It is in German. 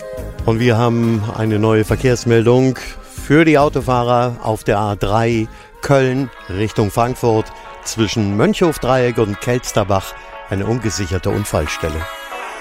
Und wir haben eine neue Verkehrsmeldung für die Autofahrer auf der A3 Köln Richtung Frankfurt zwischen Mönchhofdreieck und Kelsterbach, eine ungesicherte Unfallstelle.